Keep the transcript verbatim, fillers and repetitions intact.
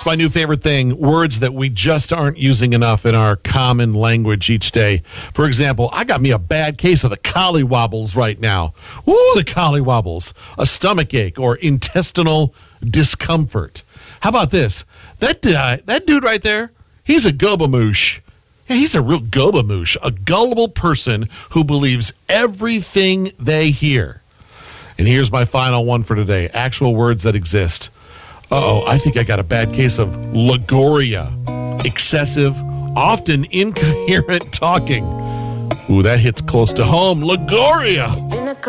my new favorite thing, words that we just aren't using enough in our common language each day. For example, I got me a bad case of the collywobbles right now. Ooh, the collywobbles. A stomach ache or intestinal discomfort. How about this? That, uh, that dude right there, he's a gobamoosh. Yeah, he's a real gobamoosh, a gullible person who believes everything they hear. And here's my final one for today. Actual words that exist. Uh-oh, I think I got a bad case of Lagoria. Excessive, often incoherent talking. Ooh, that hits close to home. Lagoria.